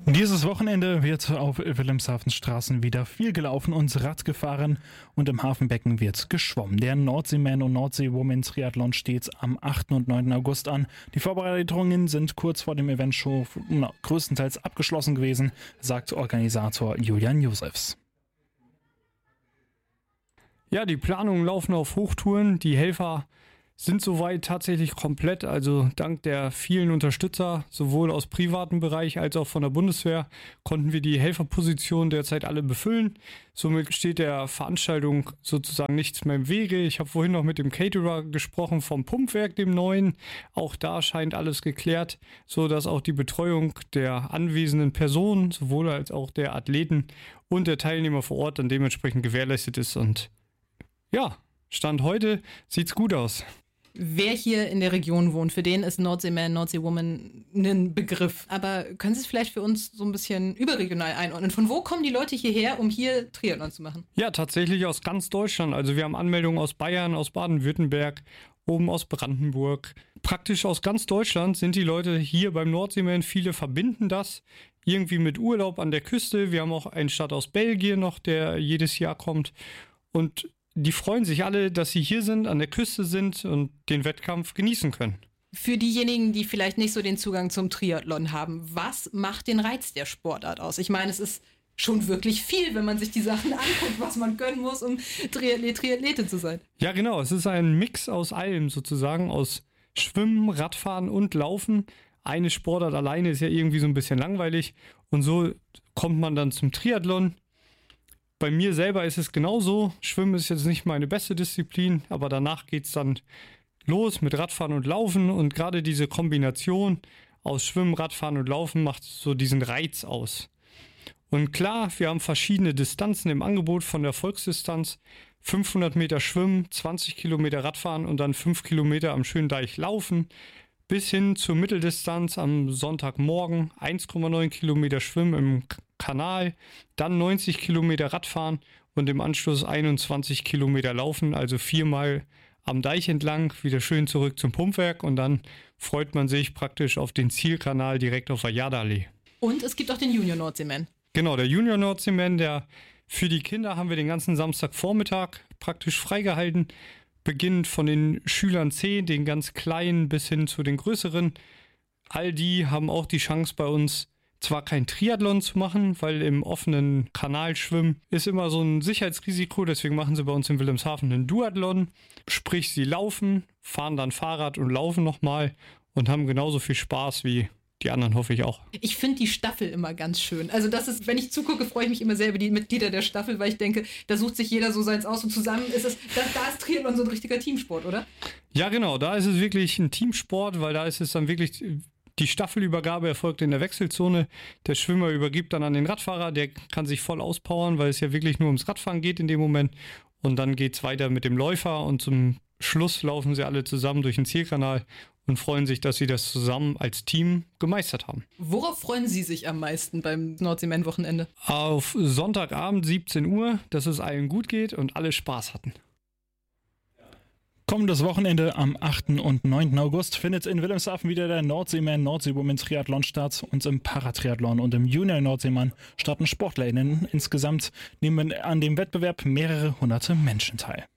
Dieses Wochenende wird auf Wilhelmshavens Straßen wieder viel gelaufen und Rad gefahren und im Hafenbecken wird geschwommen. Der Nordseeman und Nordseewoman Triathlon steht am 8. und 9. August an. Die Vorbereitungen sind kurz vor dem Event schon größtenteils abgeschlossen gewesen, sagt Organisator Julian Josefs. Ja, die Planungen laufen auf Hochtouren. Die Helfer sind soweit tatsächlich komplett, also dank der vielen Unterstützer, sowohl aus privaten Bereich als auch von der Bundeswehr, konnten wir die Helferposition derzeit alle befüllen. Somit steht der Veranstaltung sozusagen nichts mehr im Wege. Ich habe vorhin noch mit dem Caterer gesprochen vom Pumpwerk, dem neuen. Auch da scheint alles geklärt, so dass auch die Betreuung der anwesenden Personen, sowohl als auch der Athleten und der Teilnehmer vor Ort dann dementsprechend gewährleistet ist. Und ja, Stand heute sieht's gut aus. Wer hier in der Region wohnt, für den ist Nordseeman, Nordseewoman ein Begriff. Aber können Sie es vielleicht für uns so ein bisschen überregional einordnen? Von wo kommen die Leute hierher, um hier Triathlon zu machen? Ja, tatsächlich aus ganz Deutschland. Also wir haben Anmeldungen aus Bayern, aus Baden-Württemberg, oben aus Brandenburg. Praktisch aus ganz Deutschland sind die Leute hier beim Nordseeman. Viele verbinden das irgendwie mit Urlaub an der Küste. Wir haben auch einen Start aus Belgien noch, der jedes Jahr kommt. Und die freuen sich alle, dass sie hier sind, an der Küste sind und den Wettkampf genießen können. Für diejenigen, die vielleicht nicht so den Zugang zum Triathlon haben, was macht den Reiz der Sportart aus? Ich meine, es ist schon wirklich viel, wenn man sich die Sachen anguckt, was man können muss, um Triathletin zu sein. Ja, genau. Es ist ein Mix aus allem sozusagen, aus Schwimmen, Radfahren und Laufen. Eine Sportart alleine ist ja irgendwie so ein bisschen langweilig und so kommt man dann zum Triathlon. Bei mir selber ist es genauso. Schwimmen ist jetzt nicht meine beste Disziplin, aber danach geht es dann los mit Radfahren und Laufen. Und gerade diese Kombination aus Schwimmen, Radfahren und Laufen macht so diesen Reiz aus. Und klar, wir haben verschiedene Distanzen im Angebot, von der Volksdistanz 500 Meter Schwimmen, 20 Kilometer Radfahren und dann 5 Kilometer am schönen Deich laufen, bis hin zur Mitteldistanz am Sonntagmorgen 1,9 Kilometer Schwimmen im Kanal, dann 90 Kilometer Radfahren und im Anschluss 21 Kilometer laufen, also 4-mal am Deich entlang, wieder schön zurück zum Pumpwerk und dann freut man sich praktisch auf den Zielkanal direkt auf der Jadallee. Und es gibt auch den Junior Nordseeman. Genau, der Junior Nordseeman, der für die Kinder haben wir den ganzen Samstagvormittag praktisch freigehalten, beginnend von den Schülern 10, den ganz kleinen bis hin zu den größeren. All die haben auch die Chance bei uns, zwar kein Triathlon zu machen, weil im offenen Kanal schwimmen ist immer so ein Sicherheitsrisiko, deswegen machen sie bei uns in Wilhelmshaven einen Duathlon, sprich sie laufen, fahren dann Fahrrad und laufen nochmal und haben genauso viel Spaß wie die anderen, hoffe ich auch. Ich finde die Staffel immer ganz schön. Also das ist, wenn ich zugucke, freue ich mich immer sehr über die Mitglieder der Staffel, weil ich denke, da sucht sich jeder so seins aus und zusammen ist es, da ist Triathlon so ein richtiger Teamsport, oder? Ja, genau, da ist es wirklich ein Teamsport, weil da ist es dann wirklich, die Staffelübergabe erfolgt in der Wechselzone. Der Schwimmer übergibt dann an den Radfahrer, der kann sich voll auspowern, weil es ja wirklich nur ums Radfahren geht in dem Moment. Und dann geht es weiter mit dem Läufer und zum Schluss laufen sie alle zusammen durch den Zielkanal und freuen sich, dass sie das zusammen als Team gemeistert haben. Worauf freuen Sie sich am meisten beim Nordseeman-Wochenende? Auf Sonntagabend 17 Uhr, dass es allen gut geht und alle Spaß hatten. Kommendes Wochenende am 8. und 9. August findet in Wilhelmshaven wieder der Nordseeman Nordseewoman Triathlon statt und im Paratriathlon und im Junior Nordseemann starten SportlerInnen. Insgesamt nehmen an dem Wettbewerb mehrere hunderte Menschen teil.